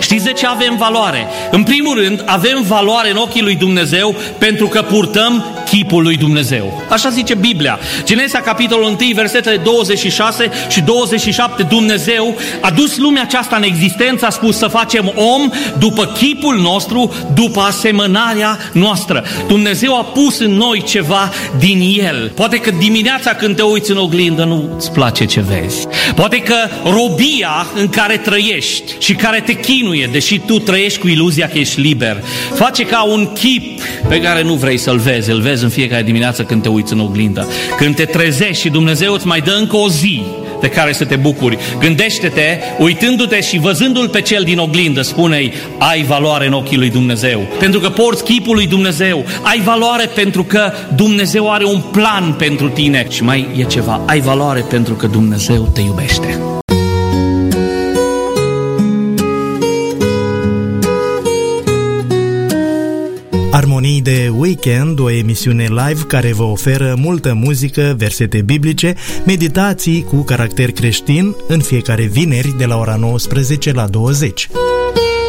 Știți de ce avem valoare? În primul rând, avem valoare în ochii lui Dumnezeu pentru că purtăm chipul lui Dumnezeu. Așa zice Biblia. Genesa, capitolul 1, versetele 26 și 27, Dumnezeu a dus lumea aceasta în existență, a spus să facem om după chipul nostru, după asemănarea noastră. Dumnezeu a pus în noi ceva din El. Poate că dimineața când te uiți în oglindă nu-ți place ce vezi. Poate că robia în care trăiești și care te chinuie, deși tu trăiești cu iluzia că ești liber, face ca un chip pe care nu vrei să-l vezi. Îl vezi în fiecare dimineață când te uiți în oglindă. Când te trezești și Dumnezeu îți mai dă încă o zi de care să te bucuri. Gândește-te, uitându-te și văzându-l pe cel din oglindă, spune-i, ai valoare în ochii lui Dumnezeu. Pentru că porți chipul lui Dumnezeu. Ai valoare pentru că Dumnezeu are un plan pentru tine. Și mai e ceva, ai valoare pentru că Dumnezeu te iubește. Armonii de Weekend, o emisiune live care vă oferă multă muzică, versete biblice, meditații cu caracter creștin în fiecare vineri de la ora 19 la 20.